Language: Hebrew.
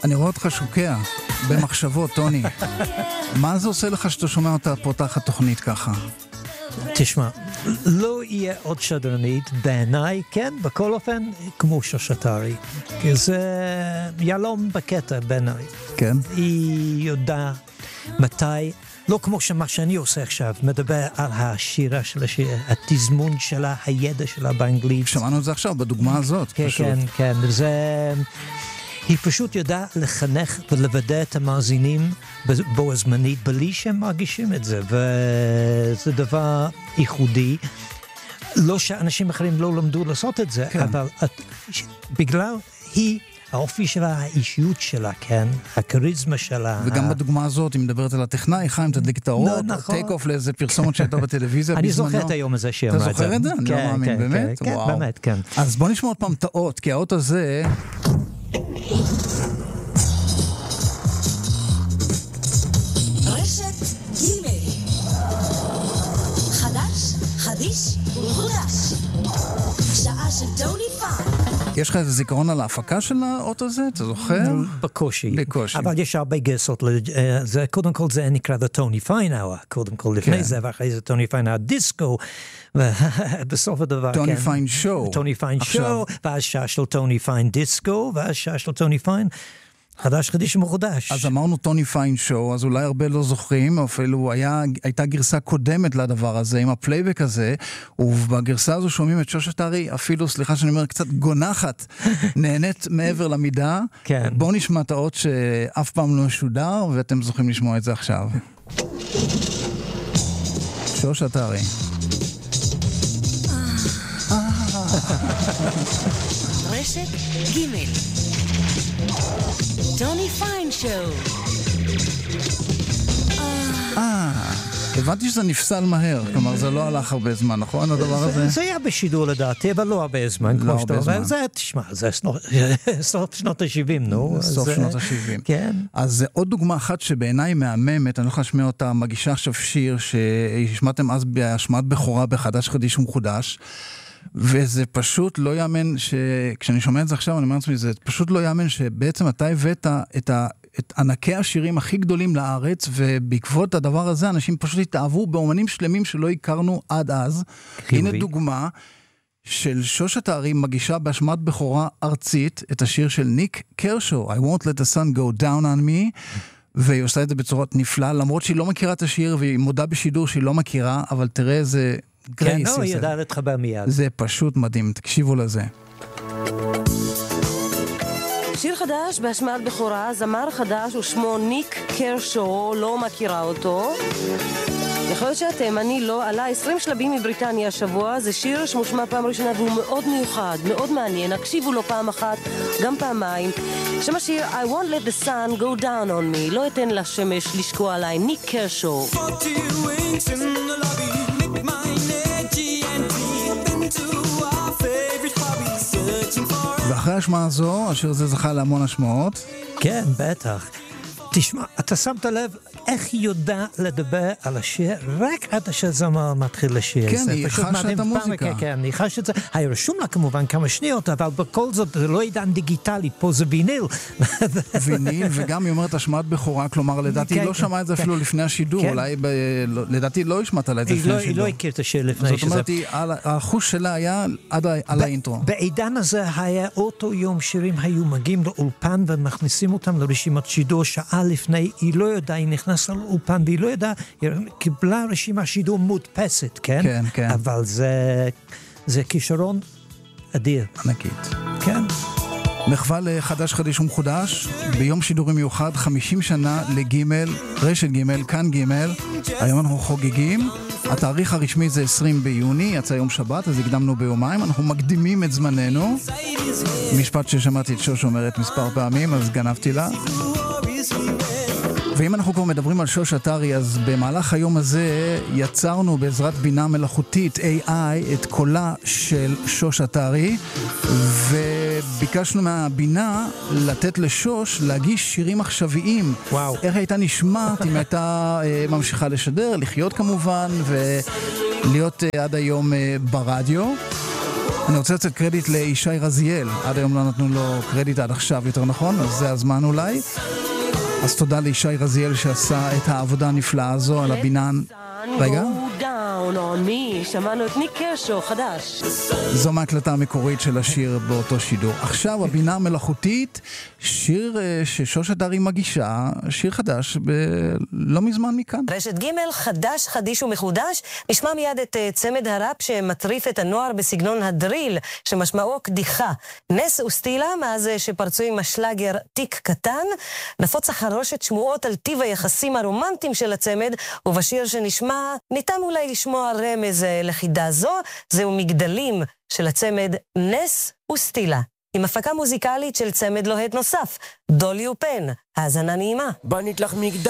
אני רואה אותך שוקע במחשבות, טוני. מה זה עושה לך שאתה שומע אותה פותחת תוכנית ככה? תשמע, לא יהיה עוד שדרנית בעיניי, כן, בכל אופן, כמו שושתרי. כי זה ילום בקטע בעיניי. כן. היא יודע מתי, לא כמו שמה שאני עושה עכשיו, מדבר על השירה של השיר, התזמון שלה, הידע שלה באנגלית. שמענו את זה עכשיו, בדוגמה הזאת. כן, פשוט. כן, כן, זה... היא פשוט יודעת לחנך ולוודא את המאזינים בו הזמנית, בלי שהם מרגישים את זה, וזה דבר ייחודי. לא שאנשים אחרים לא למדו לעשות את זה, כן. אבל בגלל היא, האופי שלה, האישיות שלה, כן, הכריזמה שלה. וגם בדוגמה הזאת, היא מדברת על הטכנאי, חיים, תדליק את האורות, טייק אוף לאיזה פרסומת שהייתה בטלוויזיה אני בזמנו. זוכר את היום הזה שהיא אמרה את זה. אתה זוכר את זה? אני לא מאמין, באמת? כן, באמת, כן. אז בוא נשמע עוד פעם את האות, כי האות הזה... רשת גימל חדש, חדיש וחודש שעה של טוני פיין. יש לך איזה זיכרון על ההפקה של האות הזה? אתה זוכר? בקושי. בקושי. אבל יש הרבה גרסות. קודם כל זה נקרא The Tony Fine Hour. קודם כל לפני זה, ואחרי זה Tony Fine Hour דיסקו. ובסוף הדבר, טוני פיין שואו. טוני פיין שואו, ואז שעה של טוני פיין דיסקו, ואז שעה של טוני פיין חדש, חדיש ומחודש. אז אמרנו טוני פיין שואו, אז אולי הרבה לא זוכרים, אפילו הייתה גרסה קודמת לדבר הזה, עם הפלייבק הזה, ובגרסה הזו שומעים את שושת ארי, אפילו, סליחה שאני אומר, קצת גונחת, נהנית מעבר למידה. כן. בואו נשמע את האות שאף פעם לא שודר, ואתם זוכים לשמוע את זה עכשיו. שושת ארי. רשת גימל טוני פיין שואו. הבנתי שזה נפסל מהר, כלומר זה לא הלך הרבה זמן, נכון הדבר הזה? זה היה בשידור לדעתי, אבל לא הרבה זמן. לא הרבה זמן. זה, תשמע, זה סוף שנות ה-70, נו. סוף שנות ה-70. כן. אז זה עוד דוגמה אחת שבעיניי מהממת, אני לא יכול לשמע אותה, מגישה עכשיו שיר שהשמעתם אז בהשמעת בכורה בחדש חדיש ומחודש, וזה פשוט לא יאמן כשאני שומע את זה עכשיו, אני אומר לעצמי, זה פשוט לא יאמן שבעצם אתה הבאת את ענקי השירים הכי גדולים לארץ, ובעקבות הדבר הזה אנשים פשוט התאהבו באומנים שלמים שלא הכרנו עד אז. הנה דוגמה של שושת ארי מגישה בהשמעת בכורה ארצית את השיר של ניק קרשו, I won't let the sun go down on me, והיא עושה את זה בצורות נפלאה, למרות שהיא לא מכירה את השיר, והיא מודה בשידור שהיא לא מכירה, אבל תראה איזה גרייס. כן, היא יודעת להתחבר מיד. זה פשוט מדהים, תקשיבו לזה. שיר חדש בהשמעת בכורה, זמר חדש ושמו ניק קרשו, לא מכירה אותו. יכול להיות שאתם, אני לא, עלה 20 שלבים מבריטניה השבוע, זה שיר שמושמע פעם ראשונה והוא מאוד מיוחד, מאוד מעניין, הקשיבו לו פעם אחת, גם פעמיים. שם השיר I won't let the sun go down on me, לא אתן לשמש לשקוע עליי, ניק קרשו. ואחרי השמעה הזו, השיר הזה זכה להמון השמעות. כן, בטח. תשמע, אתה שמת לב איך היא יודעת לדבר על השיר רק עד שהזמר מתחיל לשיר. כן, היא חשה את המוזיקה. כן, היא חשה את זה. היה רשום לה כמובן כמה שניות, אבל בכל זאת זה לא עידן דיגיטלי, פה זה ויניל. ויניל, וגם היא אומרת השמעת בכורה, כלומר, לדעתי לא שמעה את זה אפילו לפני השידור, אולי, לדעתי לא השמעת לה את זה לפני השידור. היא לא הכיר את השיר לפני שזה. זאת אומרת, החוש שלה היה על האינטרו. בעידן הזה היה אותו יום שירים היו מגיעים לאולפן ומכניסים אותם לרשימת שידור שעה לפני, היא לא יודעה, היא נכנסה לאולפן והיא לא יודעה, היא קיבלה רשימת שידור מודפסת, כן? כן, כן. אבל זה כישרון אדיר. ענקית. כן. מחווה לחדש חדיש ומחודש, ביום שידורים מיוחד, 50 שנה לגימל, רשת גימל, כאן גימל, היום אנחנו חוגגים, התאריך הרשמי זה 20 ביוני, יצא יום שבת, אז הקדמנו ביומיים, אנחנו מקדימים את זמננו, משפט ששמעתי את שוש אומרת מספר פעמים, אז גנבתי לה. ואם אנחנו כבר מדברים על שושת ארי, אז במהלך היום הזה יצרנו בעזרת בינה מלאכותית AI את קולה של שושת ארי, וביקשנו מהבינה לתת לשוש להגיש שירים עכשוויים. וואו. איך הייתה נשמעת אם הייתה ממשיכה לשדר, לחיות כמובן, ולהיות עד היום ברדיו. אני רוצה לתת קרדיט לישי רזיאל, עד היום לא נתנו לו קרדיט עד עכשיו יותר נכון, אז זה הזמן אולי. אז תודה לישי רזיאל שעשה את העבודה הנפלאה הזו על הבינן. רגע. שמענו את ניק קרשו חדש. זו מהקלטה המקורית של השיר באותו שידור. עכשיו הבינה המלאכותית, שיר ששושת דרי מגישה, שיר חדש לא מזמן מכאן. רשת ג' חדש, חדיש ומחודש. נשמע מיד את צמד הראפ שמטריף את הנוער בסגנון הדריל, שמשמעו קדיחה. נס וסטילה, מאז שפרצו עם השלאגר תיק קטן, נפוץ החרושת שמועות על טיב היחסים הרומנטיים של הצמד, ובשיר שנשמע ניתן אולי לשמוע רמז לחידה זו. זהו מגדלים של הצמד נס וסטילה, עם הפקה מוזיקלית של צמד לוהט נוסף, דולי ופן. האזנה נעימה. בנית לך מגדל